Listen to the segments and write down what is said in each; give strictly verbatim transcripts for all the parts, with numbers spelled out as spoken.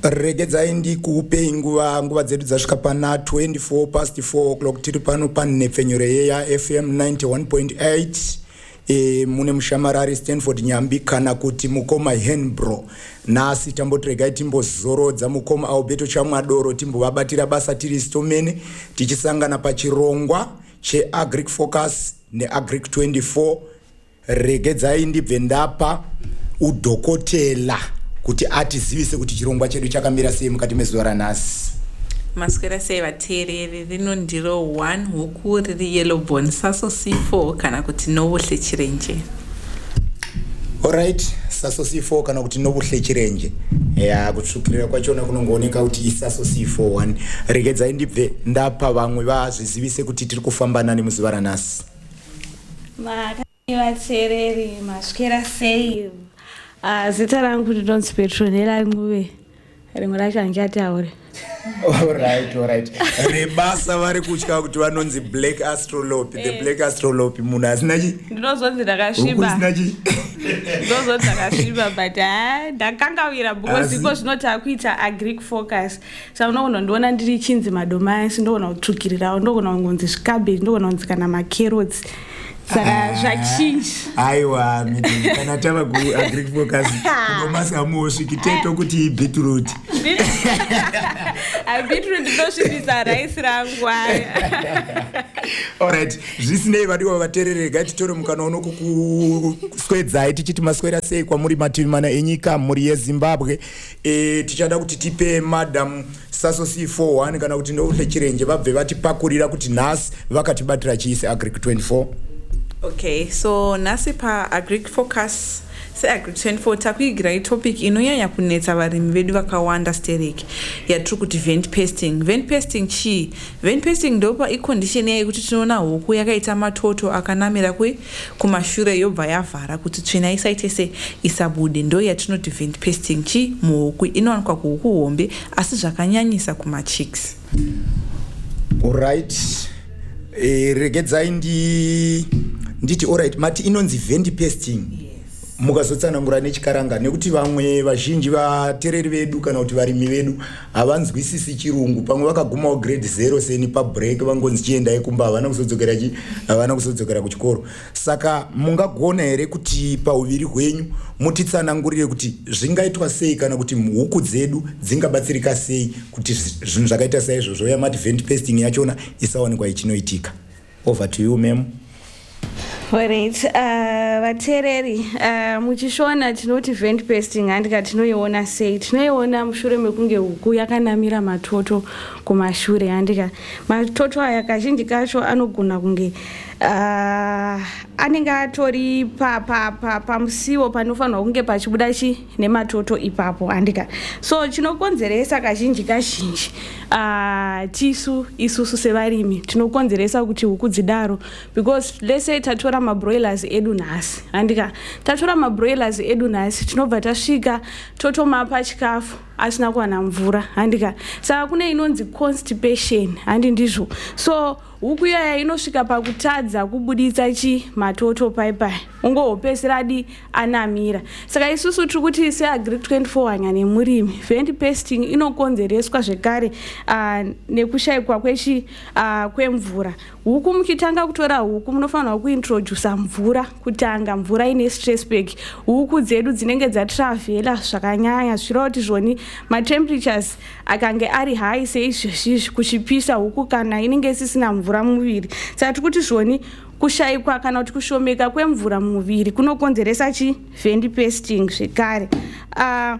Regedzai ndikupe nguva nguva dzedu dzasvika pana twenty-four past four o'clock tiri pano panhepfenyuro yeya F M ninety-one point eight e, mune mushamarari Stanford Nyambi kana kuti mukoma Henbro. Nasi tambotiregai timbozorodza mukoma Alberto Chamwadoro timbovabatira basa tiri stomene tichisangana pachirongwa cheAgric Focus neAgric twenty-four. Regedzai ndibve ndapa udhokotela kuti atizivise kuti chirongwa chedu chakamira sei mukati mezuva ranhasi. Maswera sei vateereri, rino ndiro one huku riri yellow bone saso C four kana kuti nobuhle chirenje. Alright, saso C four kana kuti nobuhle chirenje. Ya kutsvukirira kwachona kunongooneka kuti isaso C four one. Regedzai ndibve ndapa vamwe vazvizivise kuti tiri kufamba nani muzuva ranhasi. Vateereri maswera sei. Ah, zita rangu ndinonzi Petronella Nguve. Rimwe racho handingataure. Alright, alright. Rebasa vari kutya kuti vanonzi Black Astrolope, the Black Astrolope munhu asina chi? Ndinozonzi ndakasviba. Usina chi? Ndinozonzi ndakasviba but ah ndakangavira because iko zvinoti kuita Agric Focus. Saka unogona ndiona ndiri chinzi madomasi, ndogona kutsvukirirawo, ndogona kungonzi zvikabheji, ndogona kunzi kana macarrots. Saka zvachinji. Aiwa, miti kana tava ku Agric Focus kunomasa mosviki teto kuti beetroot. A beetroot ndosvibisa rice rangu aya. Alright, zvisinei vadiwa vateereri, gatitore mukana uno kukuswedzai tichiti maswera sei kwamuri mativi mana enyika muri yeZimbabwe. E, tichada kuti tipe Madam Saso C four one kana kuti ndobuhle chirenje vabve vatipakurira kuti nhasi vakatibatira chiise Agric twenty-four. Okay, so nasi pa Agric Focus se Agric twenty-four takuigira topic inonyanya kunetsa varimi vedu vakawanda stereki yatiri kuti vent pesting. Vent pesting chi? Vent pesting ndopa icondition yekuti tinoona huku yakaita matoto akanamira kwe kumashure yobva yavhara kuti tsvina isaite se isabude, ndo yatinoti vent pesting chi muhuku. Inowanikwa kuhuku hombe asi zvakanyanyisa kumachicks. Alright. E, regedzai ndi nditi alright mati inonzi vent pesting. Yes. Mukazotsanangura nechikaranga nekuti vamwe vazhinji vateereri vedu kana kuti varimi vedu havanzwisisi chirungu, pamwe vakagumawo grade zero seni pabreak vangonzi chiendai kumba, havana kuzodzokera chi havana kuzodzokera kuchikoro. Saka mungagona here kuti pauviri hwenyu mutitsanangurire kuti zvingaitwa sei kana kuti huku dzedu dzingabatsirika sei kuti zvinhu zvakaita saizvozvo yamati vent pesting yachona isawanikwa ichinoitika. Over to you, ma'am. Alright, uh, vateereri, uh, muchishona tinoti vent pesting handika tinoiona sei? Tinoiona mushure mekunge huku yakanamira matoto kumashure handika. Matoto aya kazhinji kacho anogona kunge uh, anenge atori pamusiwo panofanirwa kunge pachibuda chi nematoto ipapo handika. So chinokonzeresa kazhinji kazhinji uh, tisu isusu sevarimi tinokonzeresa kuti huku dzidaro because let's say tatora mabroilers edu nhasi handika, tatora mabroilers edu nhasi tinobva tasvika totomapa chikafu asina kuwana mvura handika. Saka kune inonzi constipation handi ndizvo. So huku yaya inosvika pakutadza kubuditsa chi matoto paipai, ungohopesera adi anamira. Saka isusu tiri kuti seAgric twenty-four hanya nemurimi, vent pesting inokonzereswa zvekare uh, nekushayikwa kwechi uh, kwemvura. Huku muchitanga kutora huku munofanirwa kuintroduce mvura, kutanga mvura ine stress pack. Huku dzedu dzinenge dzatravela zvakanyanya zvirova kuti zvoni matemperatures akange ari high seizvozvizvi kuchipisa huku kana inenge isisina mvura muviri. Saka tiri kuti zvoni kushayikwa kana kuti kushomeka kwemvura muviri kunokonzeresa chi vent pesting zvekare. Uh,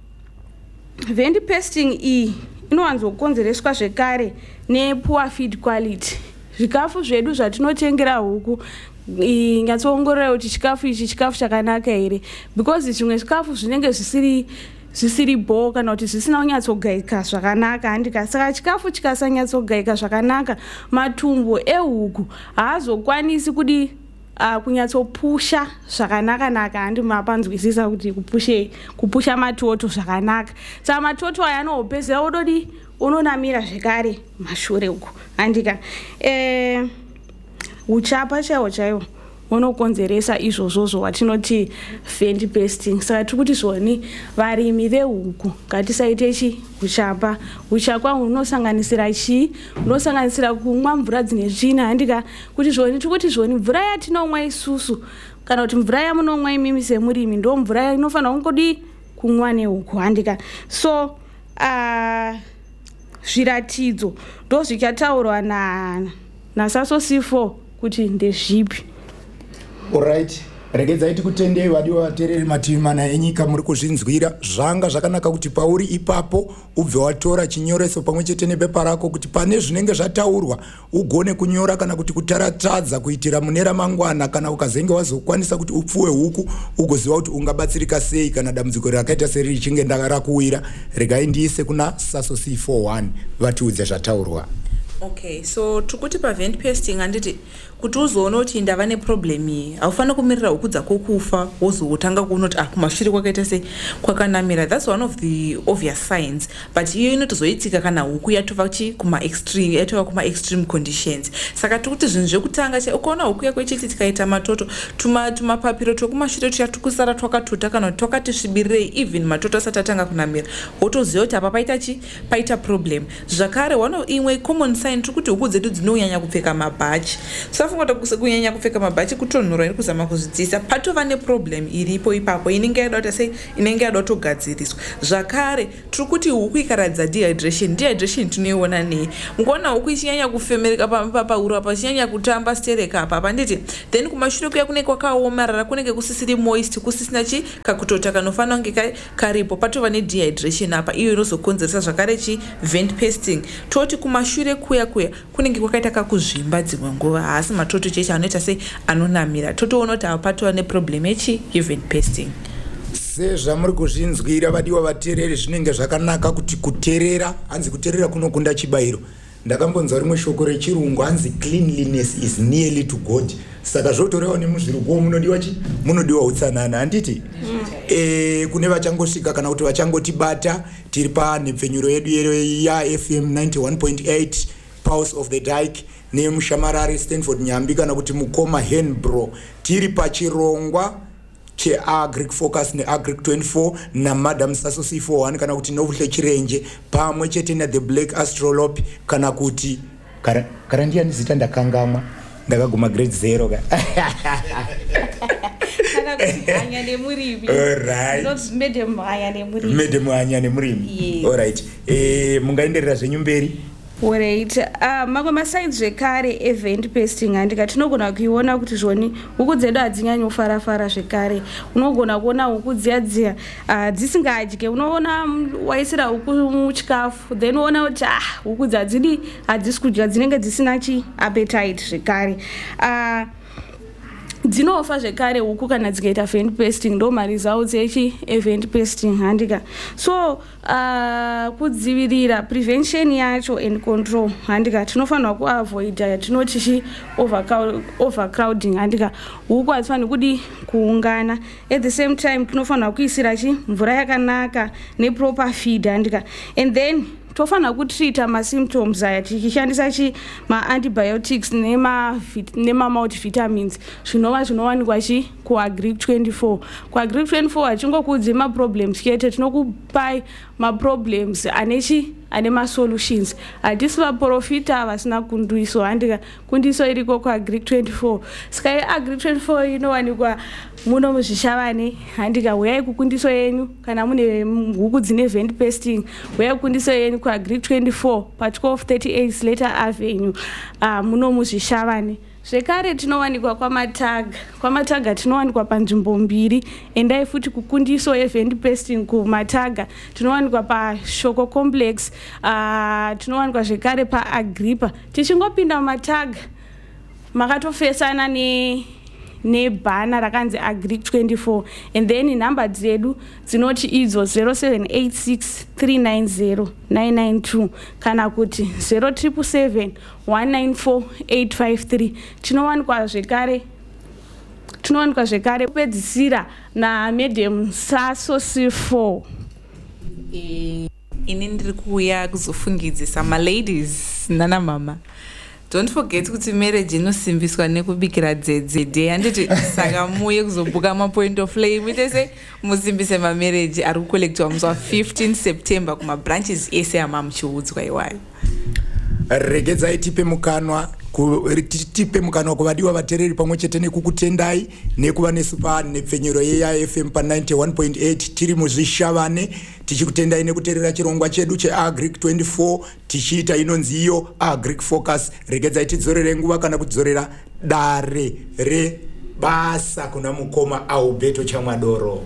vent pesting iyi inowanzokonzereswa zvekare nepoor feed quality. Zvikafu zvedu zvatinotengera huku nyatsoongorora kuti chikafu ichi chikafu chakanaka here, because zvimwe zvikafu zvinenge zvisiri zvisiri bo kana kuti zvisina kunyatsogaika zvakanaka handika. Saka chikafu chikasanyatsogaika zvakanaka matumbu ehuku haazokwanisi kudi uh, kunyatsopusha zvakanaka naka handi mapanzwisisa kuti kupushe kupusha matoto zvakanaka. Saka matoto aya anohopezera ododi unonamira zvekare mashure uko handika. Eh uchapa chaiwo chaiwo unokonzeresa izvozvozvo watinoti vent pasting. Saka tiri kuti zvoni varimi vehuku ngatisaite chi uchapa. Uchapa hunosanganisira chii? Hunosanganisira kumwa mvura dzine tsvina. Handika kuti zvoni tiri kuti zvoni mvura yatinomwa isusu kana kuti mvura yamunomwa imimi semurimi ndo mvura inofanira kungodi kumwa nehuku. Handika so uh, zviratidzo ndo zvichataurwa na nasaso C four kuti ndezvipi. Alright, regedzai tikutendei vadiwa vateereri mativi mana enyika muri kuzvinzwira. Zvanga zvakanaka kuti pauri ipapo ubve watora chinyoreso pamwe chete nepepa rako kuti pane zvinenge zvataurwa ugone kunyora kana kuti kutaratadza kuitira mune ramangwana kana ukazenge wazokwanisa kuti upfuwe huku ugoziva kuti ungabatsirika sei kana dambudziko rakaita seri richinge ndarakuwira. Regai ndiise kuna Saso C forty-one vatiudze zvataurwa. Okay, so tukuti pa vent pasting anditi kuti uzoona kuti ndava neproblem iyi haufanira kumirira huku dzako kufa wozotanga kuona kuti ah kumashure kwakaita sei kwakanamira. That's one of the obvious signs, but iyo inotozoitika kana huku yatova chi kuma extreme yatova kuma extreme conditions. Saka tukuti zvinhu zvekutanga che ukaona huku yako ichiti tikaita matoto tuma tumapapiro tokumashure tuya tukusara twakatota kana twakati svibirei even matoto asati atanga kunamira wotoziva kuti apa paita chi paita problem. Zvakare one of imwe common sign tukuti huku dzedu dzinonyanya kupfeka mabhachi. So kuti kunyanya kupfeka mabhachi kutonhora iri kuzama kuzvidzisa patova neproblem iripo ipapo inenge yada kuti sei inenge yada kutogadziriswa. Zvakare tiri kuti huku ikaradza dehydration. Dehydration tinoiona nei? Mukaona huku ichinyanya kufemereka papaura pachinyanya kutamba stereka apa panditi then kumashure kuya kunenge kwakaomarara kunenge kusisiri moist kusisina chi kakutota kanofanira kunge karipo patova nedehydration apa iyo inozokonzeresa zvakare chi vent pasting. Toti kumashure kuya kuya kunenge kwakaita kakuzvimba dzimwe nguva haasi matoto cheche anoita sei anonamira. Totoona kuti apatova neproblem yechi yevent pasting. Sezvamuri kuzvinzwira vadiwa vateereri zvinenge zvakanaka kuti kuteerera hanzi kuteerera kunokunda chibayiro. Ndakambonzwa rimwe shoko rechirungu hanzi cleanliness is nearly to God. Saka zvotorewa nemuzviruko munodiwa chi munodiwa utsanana handiti mm. E, kune vachangosvika kana kuti vachangotibata tiri panhepfenyuro yedu ya F M ninety-one point eight Pulse of the Dyke nemushamarari Stanford Nyambi kana kuti mukoma Henbro. Tiri pachirongwa che Agric Focus ne Agric twenty-four na Madam Saso C forty-one kana kuti novuhle chirenje pamwe chete na The Black Astrolabe kana kuti kara, kara ndiani zita ndakangamwa ndakaguma grade zero ka kana kuti anya nemurimi. Alright, not madam anya nemurimi. Madam anya nemurimi. Yes. Alright, eh mungaenderera zvenyu mberi. Alright, uh, mamwe masides zvekare event pasting handika tinogona kuiona kuti zvoni huku dzedu hadzinyanyi kufarafara zvekare. Unogona kuona huku dziya dziya uh, dzisingadye. Unoona waisira huku muchikafu then unoona kuti ah huku dzadzidi hadzisi kudya dzinenge dzisina chi appetite zvekare. Uh, dzinofa zvekare huku kana dzikaita vent pasting. Ndo maresults echi event pasting handika. So uh, kudzivirira prevention yacho and control handika tinofanira kuavoida yatinoti chi overcrowding handika. Huku hadzifaniri kudi kuungana. At the same time tinofanira kuisira chi mvura yakanaka neproper feed handika. And then tofanira kutrita masymptoms aya tichishandisa chi maantibiotics nema nema multivitamins zvinova zvinowanikwa chi kuagric twenty-four. Kuagric twenty-four hachingokudzi maproblems chete tinokupai maproblems anechi ane masolutions. Hatisi vaprofita vasina kundiso handika kundiso iriko kuagric twenty-four. Saka agric twenty-four inowanikwa muno muzvishavane handika. Uyai kukundiso yenyu kana mune huku dzine vent pasting uyai kukundiso yenyu kuagric twenty-four pa twelve thirty-eight Slater Avenue uh, muno muzvishavane. Zvekare tinowanikwa kwamataga. Kwamataga tinowanikwa panzvimbo mbiri. Endai futi kukundiso yevent pasting kumataga tinowanikwa paShoko Complex. Uh, tinowanikwa zvekare paAgripa. Tichingopinda mumataga makatofesana ne nebhana rakanzi Agric twenty-four and then number dzedu dzinoti idzo zero seven eight six three nine zero nine nine two kana kuti zero seven seven one nine four eight five three. Tinowanikwa zvekare tinowanikwa zvekare kupedzisira na Madam Saso C four. E, ini ndiri kuuya kuzofungidzisa maladies nana mama don't forget kuti marriage inosimbiswa nekubikira dzedzede handiti saka muye kuzobuka mapoint of flame itese musimbise mamarriage ari kukolektiwa musi wa15 September kumabranches ese amamuchiudzwa iwayo. Regedzai tipe mukanwa tipe mukanwa kuvadiwa vateereri pamwe chete nekukutendai nekuva nesu panhepfenyuro yeya F M pa ninety-one point eight tiri muzvishavane tichikutendai nekuteerera chirongwa chedu cheagric twenty-four tichiita inonzi iyo agric focus. Regedzai tidzorere nguva kana kudzorera dare rebasa kuna mukoma Aubeto Chamwadoro.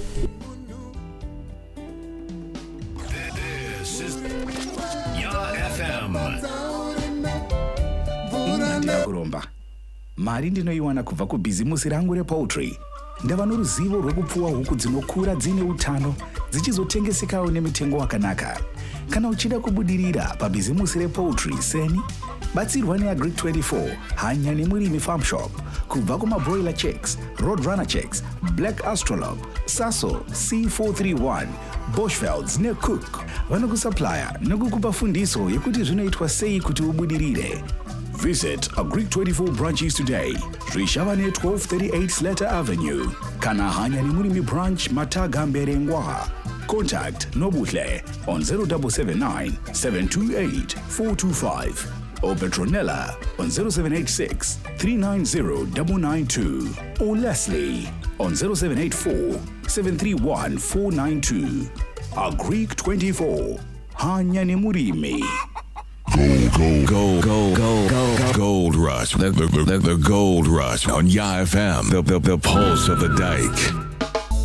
Kuromba mari ndinoiwana kubva kubhizimusi rangu repoultry. Ndava noruzivo rwekupfuwa huku dzinokura dzine utano dzichizotengesekawo nemitengo wakanaka. Kana uchida kubudirira pabhizimusi repoultry seni, batsirwa neagric twenty-four hanya nemurimi farm shop. Kubva kumabroiler checks, roadrunner checks, black astrolab, saso C four thirty-one, Boschfelds necook vanokusuplya nekukupa fundiso yekuti zvinoitwa sei kuti ubudirire. Visit Agric twenty-four branches today. Rishavane twelve thirty-eight Slater Avenue. Kana hanya ni Murimi branch Mataga Mberengwa. Contact Nobuhle on zero seven seven nine, seven two eight, four two five or Petronella on zero seven eight six, three nine zero nine nine two or Leslie on zero seven eight four, seven three one, four nine two. Agric twenty-four. Hanya ni Murimi. Gold, gold, gold, gold, gold, gold rush. The, the, the, the gold rush on Y F M. The, the, the pulse of the dike.